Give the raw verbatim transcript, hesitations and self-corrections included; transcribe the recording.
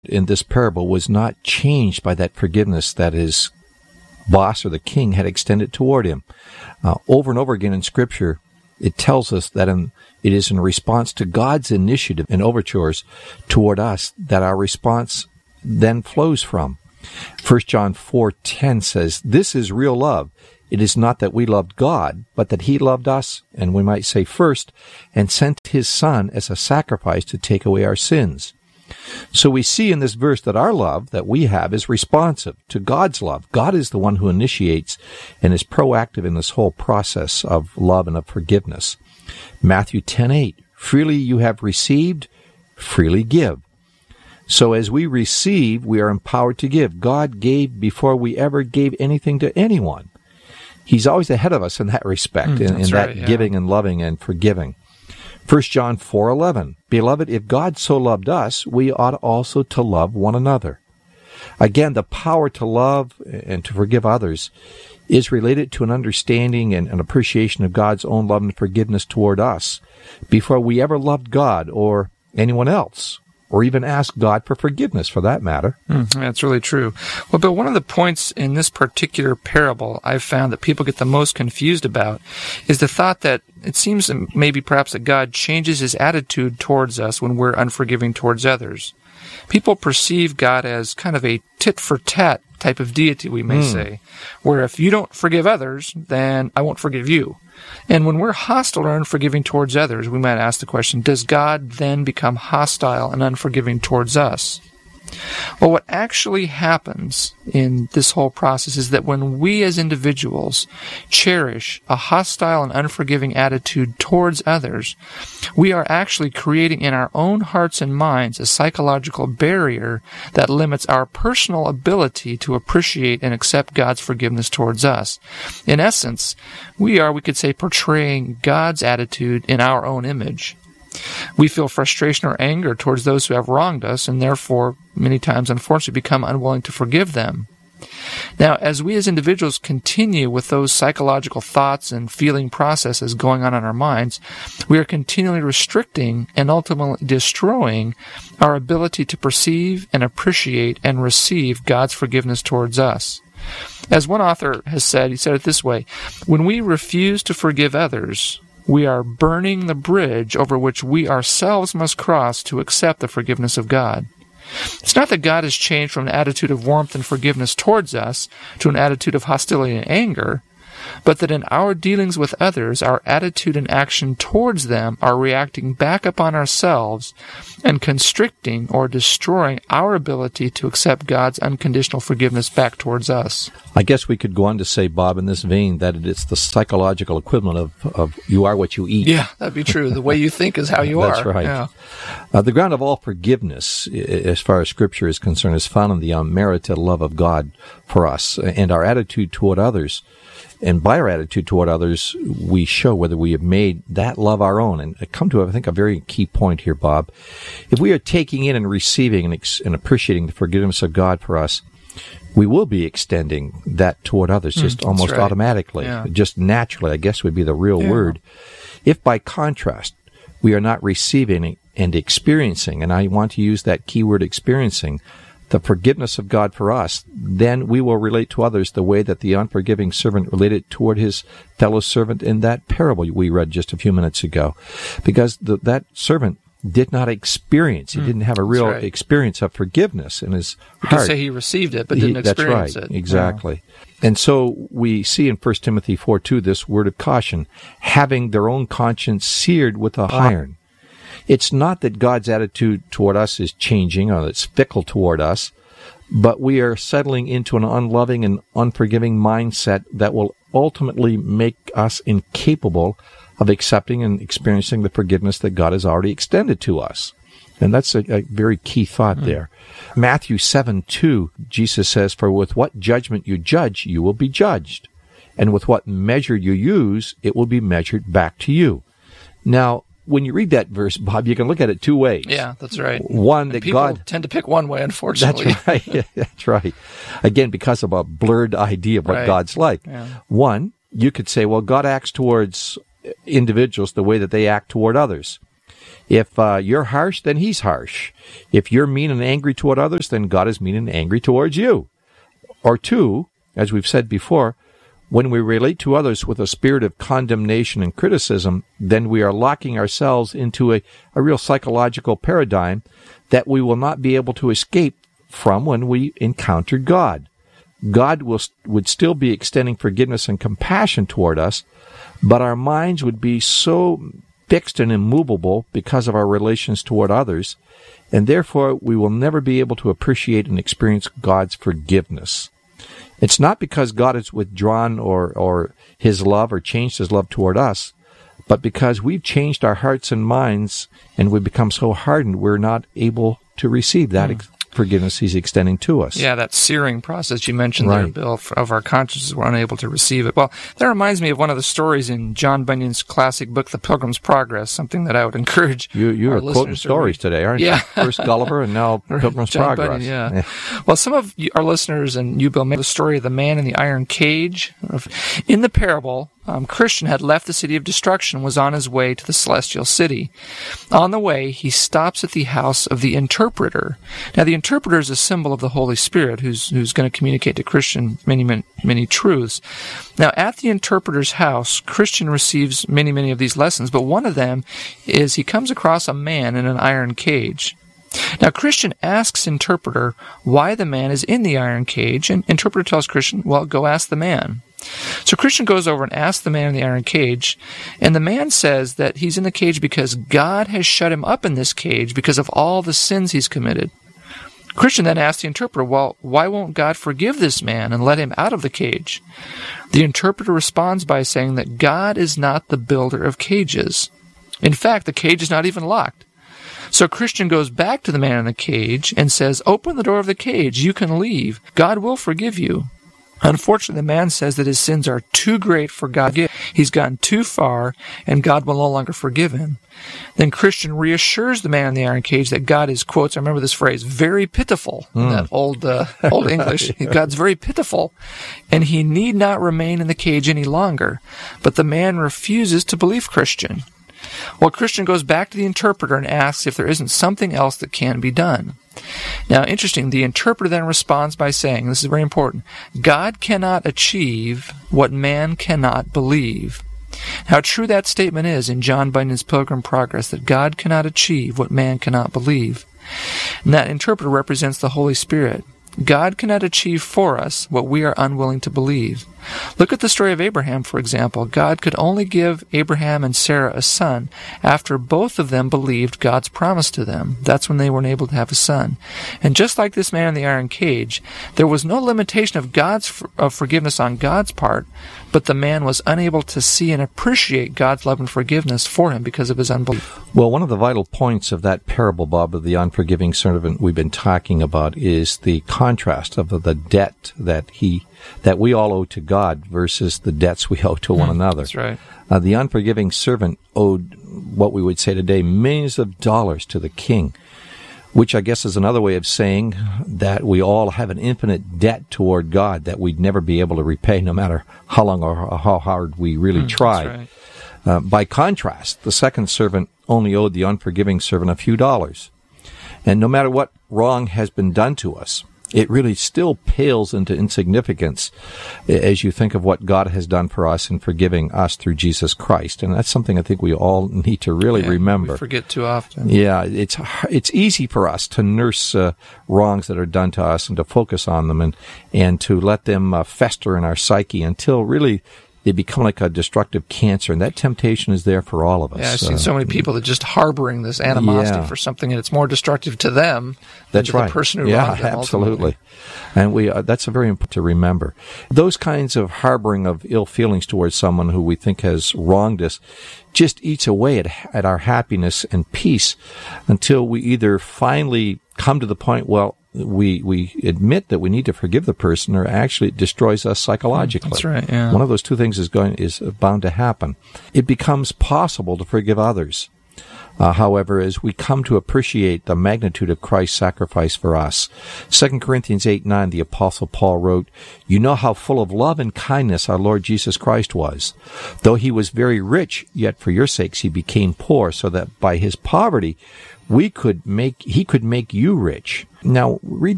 in this parable was not changed by that forgiveness that his boss or the king had extended toward him. Uh, over and over again in Scripture, it tells us that in, it is in response to God's initiative and overtures toward us that our response then flows from. First John four ten says, "This is real love. It is not that we loved God, but that he loved us," and we might say first, "and sent his Son as a sacrifice to take away our sins." So we see in this verse that our love that we have is responsive to God's love. God is the one who initiates and is proactive in this whole process of love and of forgiveness. Matthew ten eight, "Freely you have received, freely give." So as we receive, we are empowered to give. God gave before we ever gave anything to anyone. He's always ahead of us in that respect, mm, in, in that right, yeah. giving and loving and forgiving. First John four eleven, "Beloved, if God so loved us, we ought also to love one another." Again, the power to love and to forgive others is related to an understanding and an appreciation of God's own love and forgiveness toward us before we ever loved God or anyone else, or even ask God for forgiveness, for that matter. Mm, that's really true. Well, but one of the points in this particular parable I've found that people get the most confused about is the thought that it seems maybe perhaps that God changes his attitude towards us when we're unforgiving towards others. People perceive God as kind of a tit-for-tat type of deity, we may mm. say, where if you don't forgive others, then I won't forgive you. And when we're hostile or unforgiving towards others, we might ask the question, does God then become hostile and unforgiving towards us? Well, what actually happens in this whole process is that when we as individuals cherish a hostile and unforgiving attitude towards others, we are actually creating in our own hearts and minds a psychological barrier that limits our personal ability to appreciate and accept God's forgiveness towards us. In essence, we are, we could say, portraying God's attitude in our own image. We feel frustration or anger towards those who have wronged us, and therefore, many times, unfortunately, become unwilling to forgive them. Now, as we as individuals continue with those psychological thoughts and feeling processes going on in our minds, we are continually restricting and ultimately destroying our ability to perceive and appreciate and receive God's forgiveness towards us. As one author has said, he said it this way, "When we refuse to forgive others, we are burning the bridge over which we ourselves must cross to accept the forgiveness of God." It's not that God has changed from an attitude of warmth and forgiveness towards us to an attitude of hostility and anger, but that in our dealings with others, our attitude and action towards them are reacting back upon ourselves and constricting or destroying our ability to accept God's unconditional forgiveness back towards us. I guess we could go on to say, Bob, in this vein, that it's the psychological equivalent of, of you are what you eat. Yeah, that'd be true. The way you think is how you That's are. That's right. Yeah. Uh, the ground of all forgiveness, as far as Scripture is concerned, is found in the unmerited love of God for us and our attitude toward others. And by our attitude toward others, we show whether we have made that love our own. And I come to, I think, a very key point here, Bob. If we are taking in and receiving and, ex- and appreciating the forgiveness of God for us, we will be extending that toward others just mm, almost right. automatically, yeah. just naturally, I guess would be the real yeah. word. If by contrast, we are not receiving and experiencing, and I want to use that key word experiencing, the forgiveness of God for us, then we will relate to others the way that the unforgiving servant related toward his fellow servant in that parable we read just a few minutes ago. Because the, that servant did not experience, he mm, didn't have a real right. experience of forgiveness in his you heart. You could say he received it, but didn't he, experience that's right, it. Exactly. Yeah. And so we see in First Timothy four two this word of caution, having their own conscience seared with a iron. It's not that God's attitude toward us is changing or it's fickle toward us, but we are settling into an unloving and unforgiving mindset that will ultimately make us incapable of accepting and experiencing the forgiveness that God has already extended to us. And that's a, a very key thought mm. there. Matthew seven two, Jesus says, "For with what judgment you judge, you will be judged. And with what measure you use, it will be measured back to you." Now, when you read that verse, Bob, you can look at it two ways. Yeah, that's right. One, and that people God tend to pick one way, unfortunately. That's right. That's right. Again, because of a blurred idea of what right. God's like. Yeah. One, you could say, well, God acts towards individuals the way that they act toward others. If uh, you're harsh, then he's harsh. If you're mean and angry toward others, then God is mean and angry towards you. Or two, as we've said before, when we relate to others with a spirit of condemnation and criticism, then we are locking ourselves into a, a real psychological paradigm that we will not be able to escape from when we encounter God. God will, would still be extending forgiveness and compassion toward us, but our minds would be so fixed and immovable because of our relations toward others, and therefore we will never be able to appreciate and experience God's forgiveness. It's not because God has withdrawn or, or His love or changed His love toward us, but because we've changed our hearts and minds and we've become so hardened we're not able to receive that mm. forgiveness He's extending to us. Yeah, that searing process you mentioned right. there, Bill, of our consciences, we're unable to receive it. Well, that reminds me of one of the stories in John Bunyan's classic book, The Pilgrim's Progress, something that I would encourage You, you our are quoting listeners stories to read. today, aren't yeah. you? First Gulliver and now Pilgrim's John Progress. Bunyan, yeah. yeah. Well, some of you, our listeners and you, Bill, made the story of the man in the iron cage. In the parable, Um, Christian had left the city of destruction and was on his way to the celestial city. On the way, he stops at the house of the interpreter. Now, the interpreter is a symbol of the Holy Spirit who's who's going to communicate to Christian many, many, many truths. Now, at the interpreter's house, Christian receives many, many of these lessons, but one of them is he comes across a man in an iron cage. Now, Christian asks interpreter why the man is in the iron cage, and interpreter tells Christian, well, go ask the man. So Christian goes over and asks the man in the iron cage, and the man says that he's in the cage because God has shut him up in this cage because of all the sins he's committed. Christian then asks the interpreter, well, why won't God forgive this man and let him out of the cage? The interpreter responds by saying that God is not the builder of cages. In fact, the cage is not even locked. So Christian goes back to the man in the cage and says, open the door of the cage, you can leave. God will forgive you. Unfortunately, the man says that his sins are too great for God to forgive. He's gone too far, and God will no longer forgive him. Then Christian reassures the man in the iron cage that God is, quotes, I remember this phrase, very pitiful, mm. in that old, uh, old English. yeah. God's very pitiful, and he need not remain in the cage any longer. But the man refuses to believe Christian. Well, Christian goes back to the interpreter and asks if there isn't something else that can be done. Now, interesting, the interpreter then responds by saying, this is very important, God cannot achieve what man cannot believe. How true that statement is in John Bunyan's Pilgrim's Progress, that God cannot achieve what man cannot believe. And that interpreter represents the Holy Spirit. God cannot achieve for us what we are unwilling to believe. Look at the story of Abraham, for example. God could only give Abraham and Sarah a son after both of them believed God's promise to them. That's when they weren't able to have a son. And just like this man in the iron cage, there was no limitation of God's of forgiveness on God's part, but the man was unable to see and appreciate God's love and forgiveness for him because of his unbelief. Well, one of the vital points of that parable, Bob, of the unforgiving servant we've been talking about is the contrast of the debt that he that we all owe to God versus the debts we owe to one another. That's right. Uh, the unforgiving servant owed what we would say today millions of dollars to the king, which I guess is another way of saying that we all have an infinite debt toward God that we'd never be able to repay no matter how long or how hard we really mm, tried. That's right. Uh, by contrast, the second servant only owed the unforgiving servant a few dollars. And no matter what wrong has been done to us, it really still pales into insignificance as you think of what God has done for us in forgiving us through Jesus Christ. And that's something I think we all need to really yeah, remember. We forget too often. Yeah, it's it's easy for us to nurse uh, wrongs that are done to us and to focus on them and, and to let them uh, fester in our psyche until really they become like a destructive cancer, and that temptation is there for all of us. Yeah, I've seen uh, so many people that just harboring this animosity yeah. for something, and it's more destructive to them than that's to right. the person who yeah, wronged them. absolutely. Ultimately. And we uh, that's a very important to remember. Those kinds of harboring of ill feelings towards someone who we think has wronged us just eats away at, at our happiness and peace until we either finally come to the point, well, we we admit that we need to forgive the person, or actually it destroys us psychologically. That's right, yeah. One of those two things is going is bound to happen. It becomes possible to forgive others. uh, however, as we come to appreciate the magnitude of Christ's sacrifice for us. Second Corinthians eight nine, the Apostle Paul wrote, "You know how full of love and kindness our Lord Jesus Christ was. Though he was very rich, yet for your sakes he became poor, so that by his poverty we could make he could make you rich." Now, read